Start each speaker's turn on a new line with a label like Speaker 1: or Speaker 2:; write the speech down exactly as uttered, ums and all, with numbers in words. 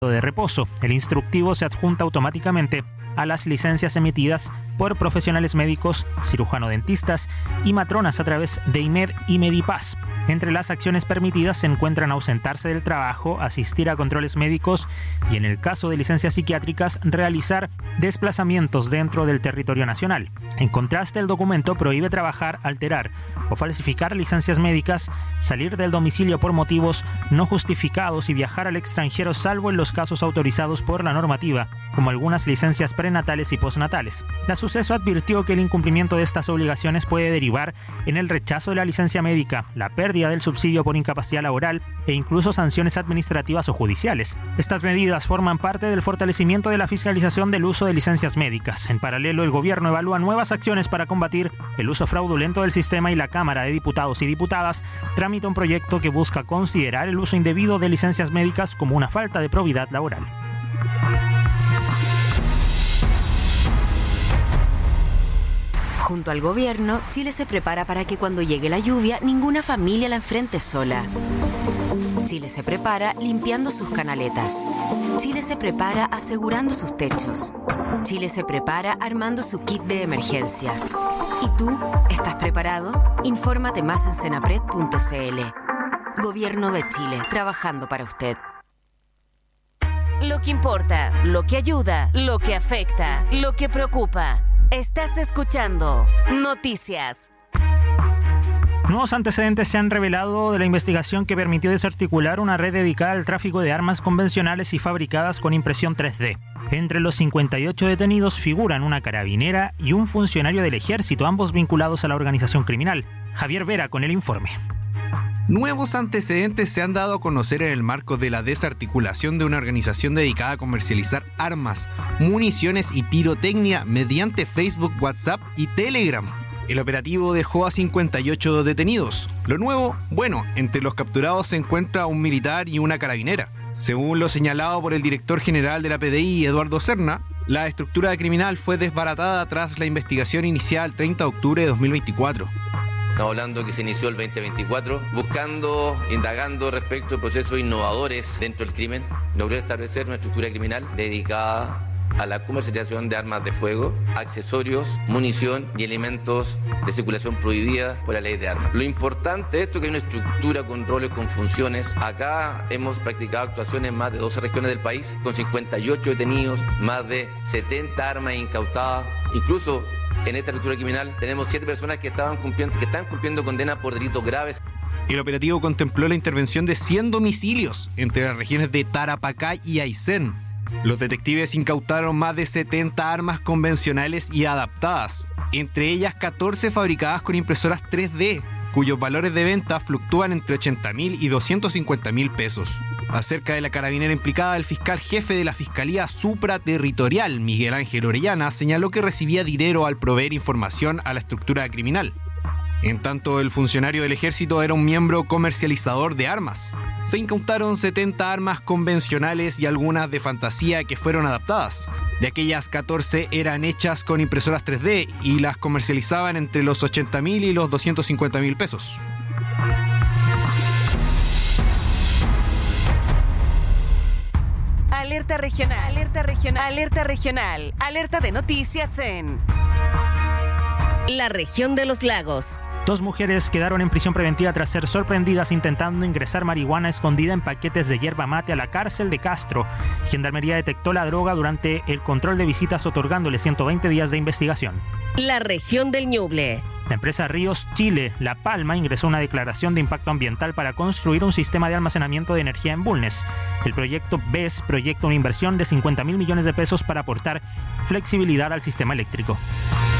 Speaker 1: de reposo. El instructivo se adjunta automáticamente a las licencias emitidas por profesionales médicos, cirujano-dentistas y matronas a través de IMED y Medipaz. Entre las acciones permitidas se encuentran ausentarse del trabajo, asistir a controles médicos y, en el caso de licencias psiquiátricas, realizar desplazamientos dentro del territorio nacional. En contraste, el documento prohíbe trabajar, alterar o falsificar licencias médicas, salir del domicilio por motivos no justificados y viajar al extranjero, salvo en los casos autorizados por la normativa, como algunas licencias prenatales y postnatales. La Suceso advirtió que el incumplimiento de estas obligaciones puede derivar en el rechazo de la licencia médica, la pérdida del subsidio por incapacidad laboral e incluso sanciones administrativas o judiciales. Estas medidas forman parte del fortalecimiento de la fiscalización del uso de licencias médicas. En paralelo, el gobierno evalúa nuevas acciones para combatir el uso fraudulento del sistema y la Cámara de Diputados y Diputadas tramita un proyecto que busca considerar el uso indebido de licencias médicas como una falta de probidad laboral.
Speaker 2: Junto al gobierno, Chile se prepara para que cuando llegue la lluvia, ninguna familia la enfrente sola. Chile se prepara limpiando sus canaletas. Chile se prepara asegurando sus techos. Chile se prepara armando su kit de emergencia. ¿Y tú? ¿Estás preparado? Infórmate más en senapred punto cl. Gobierno de Chile, trabajando para usted.
Speaker 3: Lo que importa, lo que ayuda, lo que afecta, lo que preocupa. Estás escuchando Noticias.
Speaker 1: Nuevos antecedentes se han revelado de la investigación que permitió desarticular una red dedicada al tráfico de armas convencionales y fabricadas con impresión tres D. Entre los cincuenta y ocho detenidos figuran una carabinera y un funcionario del ejército, ambos vinculados a la organización criminal. Javier Vera con el informe.
Speaker 4: Nuevos antecedentes se han dado a conocer en el marco de la desarticulación de una organización dedicada a comercializar armas, municiones y pirotecnia mediante Facebook, WhatsApp y Telegram. El operativo dejó a cincuenta y ocho detenidos. Lo nuevo, bueno, entre los capturados se encuentra un militar y una carabinera. Según lo señalado por el director general de la P D I, Eduardo Serna, la estructura criminal fue desbaratada tras la investigación iniciada el treinta de octubre de dos mil veinticuatro.
Speaker 5: Estamos hablando que se inició el veinte veinticuatro, buscando, indagando respecto a procesos innovadores dentro del crimen, logró establecer una estructura criminal dedicada a la comercialización de armas de fuego, accesorios, munición y elementos de circulación prohibida por la ley de armas. Lo importante de esto es que hay una estructura con roles, con funciones. Acá hemos practicado actuaciones en más de doce regiones del país, con cincuenta y ocho detenidos, más de setenta armas incautadas, incluso. En esta estructura criminal tenemos siete personas que estaban cumpliendo, que están cumpliendo condena por delitos graves.
Speaker 4: El operativo contempló la intervención de cien domicilios entre las regiones de Tarapacá y Aysén. Los detectives incautaron más de setenta armas convencionales y adaptadas, entre ellas catorce fabricadas con impresoras tres D, cuyos valores de venta fluctúan entre ochenta mil y doscientos cincuenta mil pesos. Acerca de la carabinera implicada, el fiscal jefe de la Fiscalía Supraterritorial, Miguel Ángel Orellana, señaló que recibía dinero al proveer información a la estructura criminal. En tanto, el funcionario del ejército era un miembro comercializador de armas. Se incautaron setenta armas convencionales y algunas de fantasía que fueron adaptadas. De aquellas, catorce eran hechas con impresoras tres D y las comercializaban entre los ochenta mil y los doscientos cincuenta mil pesos.
Speaker 3: Alerta regional, alerta regional, alerta regional, alerta de noticias en la región de los lagos.
Speaker 1: Dos mujeres quedaron en prisión preventiva tras ser sorprendidas intentando ingresar marihuana escondida en paquetes de hierba mate a la cárcel de Castro. Gendarmería detectó la droga durante el control de visitas, otorgándole ciento veinte días de investigación.
Speaker 3: La región del Ñuble.
Speaker 1: La empresa Ríos Chile La Palma ingresó una declaración de impacto ambiental para construir un sistema de almacenamiento de energía en Bulnes. El proyecto B E S proyecta una inversión de cincuenta mil millones de pesos para aportar flexibilidad al sistema eléctrico.